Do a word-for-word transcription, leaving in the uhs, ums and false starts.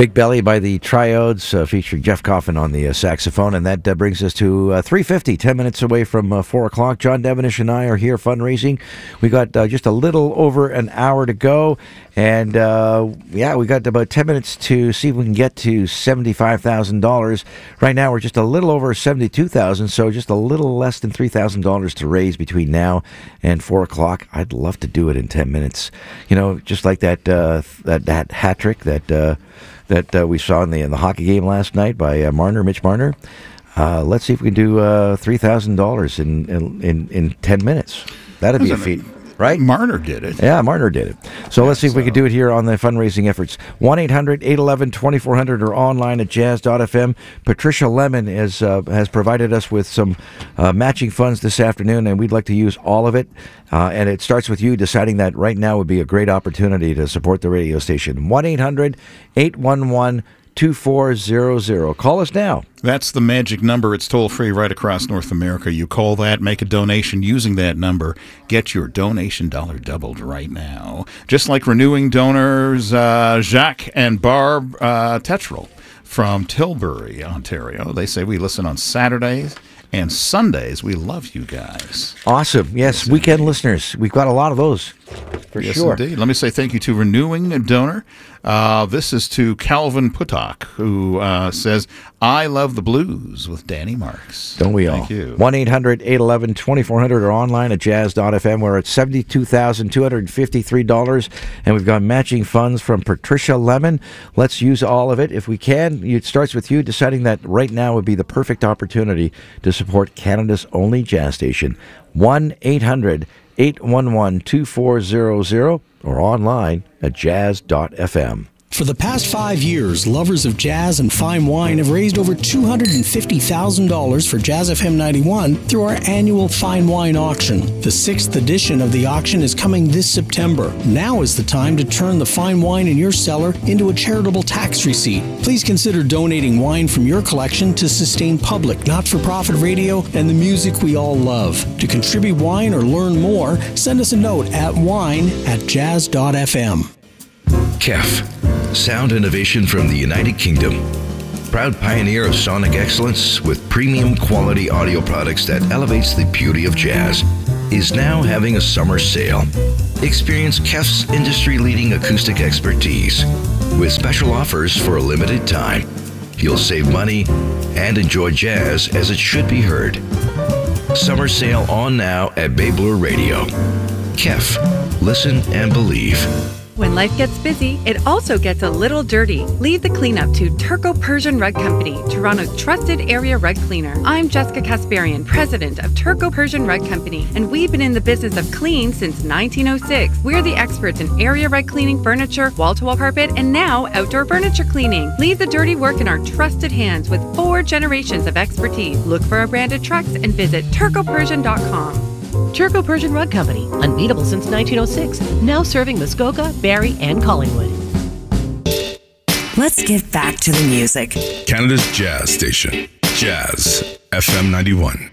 Big Belly by the Triodes, uh, featuring Jeff Coffin on the uh, saxophone, and that uh, brings us to uh, three fifty, ten minutes away from uh, four o'clock. John Devenish and I are here fundraising. We got uh, just a little over an hour to go, and uh, yeah, we got about ten minutes to see if we can get to seventy-five thousand dollars. Right now, we're just a little over seventy-two thousand dollars, so just a little less than three thousand dollars to raise between now and four o'clock. I'd love to do it in ten minutes. You know, just like that uh, that, that hat trick that... Uh, that uh, we saw in the in the hockey game last night by uh, Marner, Mitch Marner. Uh, let's see if we can do uh, three thousand dollars in, in, in, in ten minutes. That'd be a feat, right? Marner did it. Yeah, Marner did it. So yeah, let's see if so. we can do it here on the fundraising efforts. one eight hundred eight one one twenty-four hundred or online at jazz dot f m. Patricia Lemon is, uh, has provided us with some uh, matching funds this afternoon, and we'd like to use all of it. Uh, and it starts with you deciding that right now would be a great opportunity to support the radio station. one eight hundred eight one one two four zero zero. Call us now. That's the magic number. It's toll-free right across North America. You call that, make a donation using that number. Get your donation dollar doubled right now. Just like renewing donors uh, Jacques and Barb uh, Tetral from Tilbury, Ontario. They say we listen on Saturdays and Sundays. We love you guys. Awesome. Yes, yes weekend indeed. Listeners. We've got a lot of those, for yes, sure. Indeed. Let me say thank you to renewing donor. Uh, this is to Calvin Putok, who uh, says, I love the blues with Danny Marks. Don't we all? Thank you. one eight hundred eight one one twenty-four hundred or online at jazz dot f m. We're at seventy-two thousand two hundred fifty-three dollars, and we've got matching funds from Patricia Lemon. Let's use all of it if we can. It starts with you deciding that right now would be the perfect opportunity to support Canada's only jazz station. one eight hundred eight one one two four zero zero or online at jazz dot f m. For the past five years, lovers of jazz and fine wine have raised over two hundred fifty thousand dollars for Jazz F M ninety-one through our annual Fine Wine Auction. The sixth edition of the auction is coming this September. Now is the time to turn the fine wine in your cellar into a charitable tax receipt. Please consider donating wine from your collection to sustain public, not-for-profit radio and the music we all love. To contribute wine or learn more, send us a note at wine at jazz dot f m. K E F, sound innovation from the United Kingdom. Proud pioneer of sonic excellence with premium quality audio products that elevates the beauty of jazz, is now having a summer sale. Experience K E F's industry-leading acoustic expertise with special offers for a limited time. You'll save money and enjoy jazz as it should be heard. Summer sale on now at Babler Radio. K E F, listen and believe. When life gets busy, it also gets a little dirty. Leave the cleanup to Turco Persian Rug Company, Toronto's trusted area rug cleaner. I'm Jessica Kasparian, president of Turco Persian Rug Company, and we've been in the business of clean since nineteen oh six. We're the experts in area rug cleaning, furniture, wall-to-wall carpet, and now outdoor furniture cleaning. Leave the dirty work in our trusted hands with four generations of expertise. Look for our branded trucks and visit turco persian dot com. Turco Persian Rug Company, unbeatable since nineteen oh six, now serving Muskoka, Barrie, and Collingwood. Let's get back to the music. Canada's jazz station, Jazz F M ninety-one.